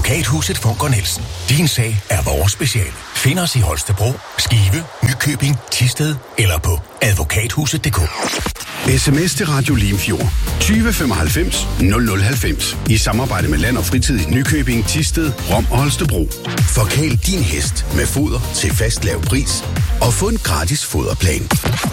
Advokathuset Funker Nielsen. Din sag er vores speciale. Find os i Holstebro, Skive, Nykøbing, Thisted eller på advokathuset.dk. SMS til Radio Limfjord 2095 0090 i samarbejde med Land og Fritid i Nykøbing, Thisted, Rom og Holstebro. Forkæl din hest med foder til fast lav pris og få en gratis foderplan.